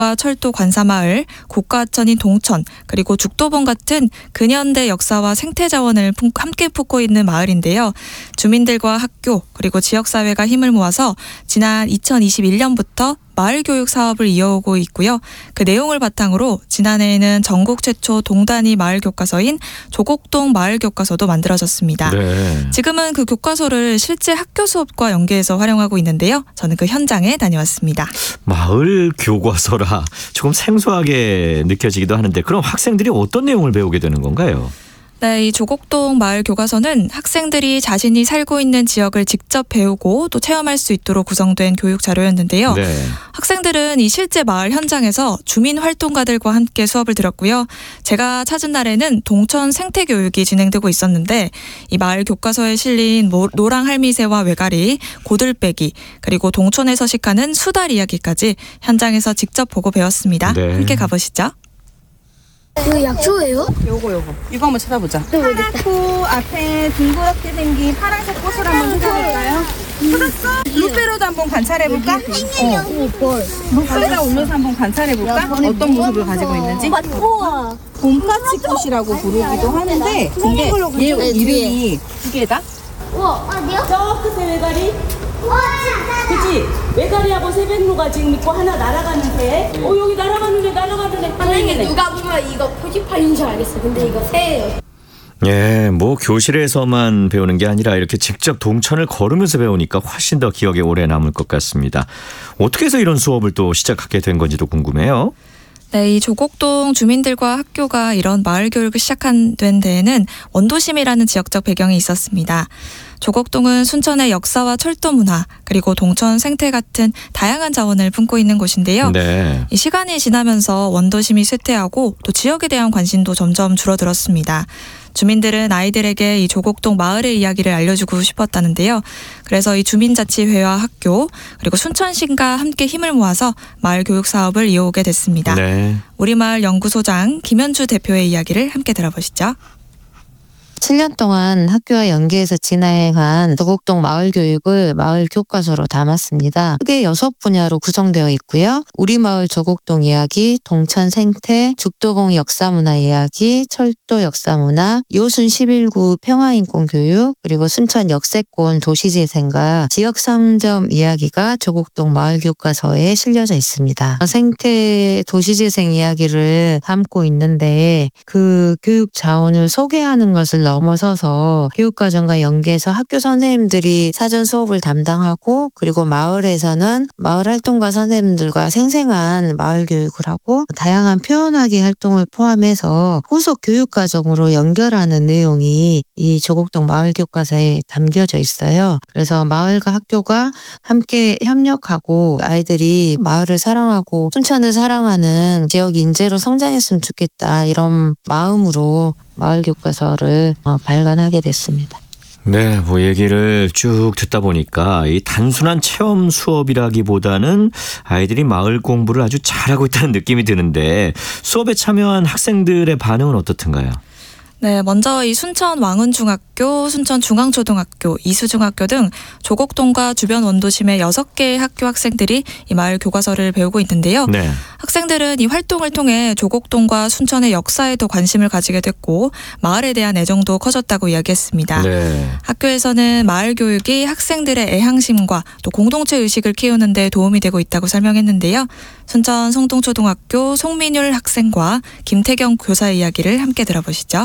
철도 관사마을, 고가하천인 동천, 그리고 죽도봉 같은 근현대 역사와 생태 자원을 함께 품고 있는 마을인데요. 주민들과 학교 그리고 지역사회가 힘을 모아서 지난 2021년부터 마을 교육 사업을 이어오고 있고요. 그 내용을 바탕으로 지난해에는 전국 최초 동단위 마을 교과서인 조곡동 마을 교과서도 만들어졌습니다. 네. 지금은 그 교과서를 실제 학교 수업과 연계해서 활용하고 있는데요. 저는 그 현장에 다녀왔습니다. 마을 교과서라 조금 생소하게 느껴지기도 하는데 그럼 학생들이 어떤 내용을 배우게 되는 건가요? 네, 이 조곡동 마을 교과서는 학생들이 자신이 살고 있는 지역을 직접 배우고 또 체험할 수 있도록 구성된 교육 자료였는데요. 네. 학생들은 이 실제 마을 현장에서 주민 활동가들과 함께 수업을 들었고요. 제가 찾은 날에는 동천 생태 교육이 진행되고 있었는데 이 마을 교과서에 실린 노랑 할미새와 외가리, 고들빼기, 그리고 동촌에 서식하는 수달 이야기까지 현장에서 직접 보고 배웠습니다. 네. 함께 가보시죠. 이거 약초예요? 요거 이거 한번 찾아보자. 파랗고 앞에 둥그렇게 생긴 파란색 꽃을 한번 찾아볼까요? 찾았어? 루페로도 한번 관찰해볼까? 루페로다 올려서 한번 관찰해볼까? 어떤 모습을 가지고 있는지? 우와. 봄까치 꽃이라고 부르기도 하는데 근데 얘 이름이 두 개다? 우와. 어디요? 저 끝에 외가리? 그치? 외가리하고 새백로가 지금 있고 하나 날아가는 새. 여기 날아가는 애 선생님 누가 보면 이거 표지판인 줄 알겠어. 근데 이거 새예요. 예, 뭐 교실에서만 배우는 게 아니라 이렇게 직접 동천을 걸으면서 배우니까 훨씬 더 기억에 오래 남을 것 같습니다. 어떻게 해서 이런 수업을 또 시작하게 된 건지도 궁금해요. 네, 이 조곡동 주민들과 학교가 이런 마을 교육을 시작한 데에는 원도심이라는 지역적 배경이 있었습니다. 조곡동은 순천의 역사와 철도 문화 그리고 동천 생태 같은 다양한 자원을 품고 있는 곳인데요. 네. 이 시간이 지나면서 원도심이 쇠퇴하고 또 지역에 대한 관심도 점점 줄어들었습니다. 주민들은 아이들에게 이 조곡동 마을의 이야기를 알려주고 싶었다는데요. 그래서 이 주민자치회와 학교 그리고 순천시가 함께 힘을 모아서 마을 교육 사업을 이어오게 됐습니다. 네. 우리마을 연구소장 김현주 대표의 이야기를 함께 들어보시죠. 7년 동안 학교와 연계해서 진행한 조곡동 마을 교육을 마을 교과서로 담았습니다. 크게 6분야로 구성되어 있고요. 우리 마을 조곡동 이야기, 동천 생태, 죽도봉 역사문화 이야기, 철도 역사문화, 요순 11구 평화인권 교육, 그리고 순천 역세권 도시재생과 지역 상점 이야기가 조곡동 마을 교과서에 실려져 있습니다. 생태 도시재생 이야기를 담고 있는데 그 교육 자원을 소개하는 것을 넘어서서 교육과정과 연계해서 학교 선생님들이 사전 수업을 담당하고 그리고 마을에서는 마을 활동가 선생님들과 생생한 마을 교육을 하고 다양한 표현하기 활동을 포함해서 후속 교육과정으로 연결하는 내용이 이 조곡동 마을 교과서에 담겨져 있어요. 그래서 마을과 학교가 함께 협력하고 아이들이 마을을 사랑하고 순천을 사랑하는 지역 인재로 성장했으면 좋겠다 이런 마음으로 마을 교과서를 발간하게 됐습니다. 네, 뭐 얘기를 쭉 듣다 보니까 이 단순한 체험 수업이라기보다는 아이들이 마을 공부를 아주 잘하고 있다는 느낌이 드는데 수업에 참여한 학생들의 반응은 어떻던가요? 네, 먼저 이 순천 왕운중학교, 순천 중앙초등학교, 이수중학교 등 조곡동과 주변 원도심의 6개의 학교 학생들이 이 마을 교과서를 배우고 있는데요. 네. 학생들은 이 활동을 통해 조곡동과 순천의 역사에도 관심을 가지게 됐고 마을에 대한 애정도 커졌다고 이야기했습니다. 네. 학교에서는 마을 교육이 학생들의 애향심과 또 공동체 의식을 키우는 데 도움이 되고 있다고 설명했는데요. 순천 성동초등학교 송민율 학생과 김태경 교사의 이야기를 함께 들어보시죠.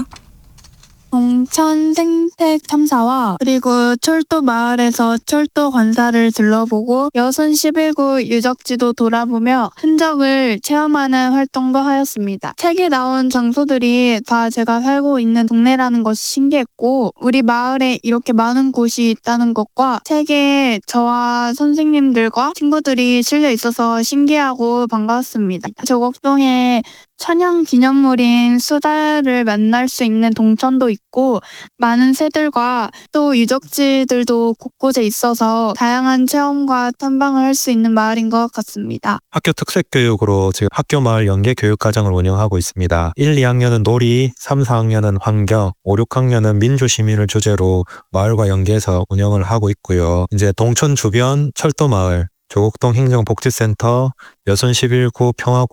동천 생태 탐사와 그리고 철도 마을에서 철도 관사를 둘러보고 여순 11구 유적지도 돌아보며 흔적을 체험하는 활동도 하였습니다. 책에 나온 장소들이 다 제가 살고 있는 동네라는 것이 신기했고 우리 마을에 이렇게 많은 곳이 있다는 것과 책에 저와 선생님들과 친구들이 실려 있어서 신기하고 반가웠습니다. 조곡동에 천연 기념물인 수달을 만날 수 있는 동천도 있고 많은 새들과 또 유적지들도 곳곳에 있어서 다양한 체험과 탐방을 할 수 있는 마을인 것 같습니다. 학교 특색 교육으로 지금 학교 마을 연계 교육과정을 운영하고 있습니다. 1, 2학년은 놀이, 3, 4학년은 환경, 5, 6학년은 민주시민을 주제로 마을과 연계해서 운영을 하고 있고요. 이제 동천 주변 철도 마을, 조곡동 행정복지센터, 여순 11구 평화고